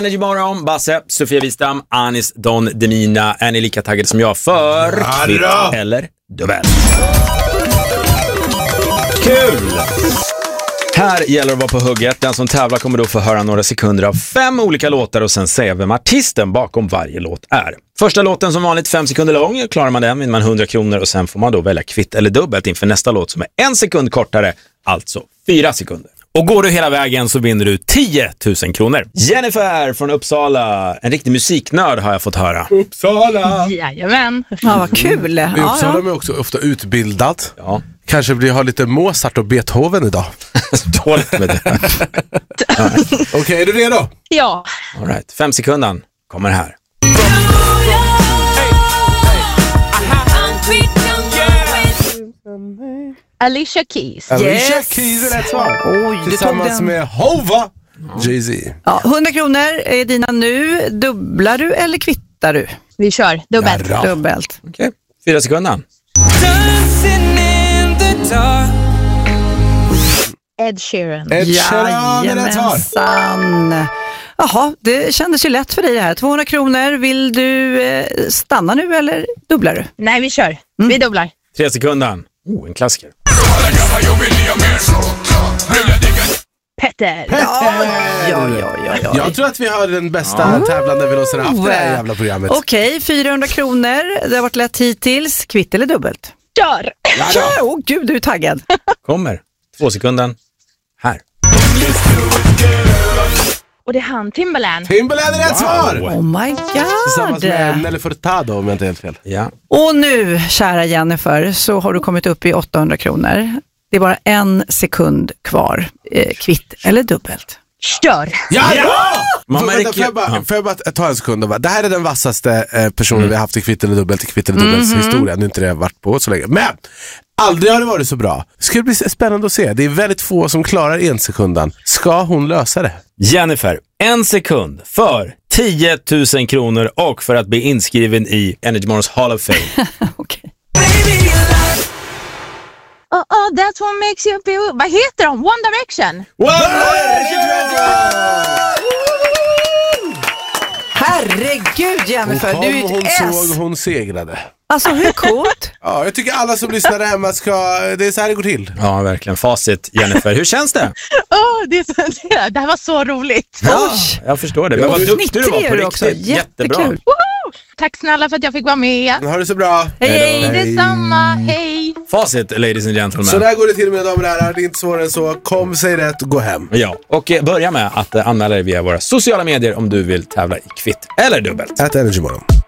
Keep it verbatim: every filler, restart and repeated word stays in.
Energy Morgon, Basse, Sofia Wistam, Anis Don Demina. Är ni lika taggade som jag för kvitt eller dubbel? Kul! Här gäller det att vara på hugget. Den som tävlar kommer då få höra några sekunder av fem olika låtar och sen säga vem artisten bakom varje låt är. Första låten som vanligt fem sekunder lång. Klarar man den vinner man hundra kronor och sen får man då välja kvitt eller dubbelt inför nästa låt som är en sekund kortare, alltså fyra sekunder. Och går du hela vägen så vinner du tio tusen kronor. Jennifer från Uppsala. En riktig musiknörd har jag fått höra. Uppsala! Jajamän. Ja, vad kul. I Ja, Uppsala ja. är också ofta utbildad. Ja. Kanske blir ha lite Mozart och Beethoven idag. Dåligt med det. Ja. Okej, okay, är du redo? Ja. All right. Fem sekunder kommer här. Alicia Keys. Alicia Yes. Keys är rätt svar. Oj, du Tillsammans tog den. med Hova, Jay-Z. Ja, hundra kronor är dina nu. Dubblar du eller kvittar du? Vi kör. Dubbelt. Ja. Dubbelt. Okej. Okay. Fyra sekunder. Ed Sheeran. Ed Sheeran är rätt svar. Jajamensan. Jaha, det kändes ju lätt för dig det här. tvåhundra kronor. Vill du eh, stanna nu eller dubblar du? Nej, vi kör. Mm. Vi dubblar. Tre sekunder. Oh, en klassiker. Petter. Ja, ja, ja, ja, ja. Jag tror att vi har den bästa Oh. tävlande vi någonsin haft i det här jävla programmet. Okej, fyrahundra kronor. Det har varit lätt hittills. Kvitt eller dubbelt? Kör. Åh oh, gud, du är taggad. Kommer. Två sekunder. Här. Och det är han, Timbaland. Timbaland är rätt svar! Oh my Tillsammans med god. Nelly Furtado om jag inte helt fel. Ja. Och nu, kära Jennifer, så har du kommit upp i åttahundra kronor. Det är bara en sekund kvar. Eh, kvitt eller dubbelt? Kör. Ja! ja! Man Får, märker- vänta, får, jag bara, ja. får jag bara ta en sekund och bara, det här är den vassaste eh, personen Mm. vi har haft i kvitt eller dubbelt i kvitt eller dubbelt Mhm. historia. Nu är inte det varit på så länge. Men aldrig har det varit så bra. Det ska bli spännande att se. Det är väldigt få som klarar en sekundan. Ska hon lösa det? Jennifer, en sekund för tio tusen kronor och för att bli inskriven i Energy Morgons Hall of Fame. Okej. Oh, oh, that's what makes you feel... Vad heter de? One Direction. Herregud, Hon Jennifer, kom, du är hon ett såg, S. hon segrade. Alltså, hur coolt? Ja, jag tycker alla som lyssnar där hemma ska, det är så här det går till. Ja, verkligen. Facit, Jennifer. Hur känns det? Oh, det, är så, det här var så roligt. Ja, jag förstår det. Men vad duktig du var på Fnittrig är du också. riktigt. Jättebra. Jättekul. Woho! Tack snälla för att jag fick vara med. Ha det så bra. Hej, hej. Detsamma. Hej. Facit, ladies and gentlemen. Så där går det till, mina damer och herrar. Det är inte svårare än så. Kom, säg rätt och gå hem. Ja, och eh, börja med att eh, anmäla dig via våra sociala medier om du vill tävla i kvitt eller dubbelt. Ät Energy Morgon.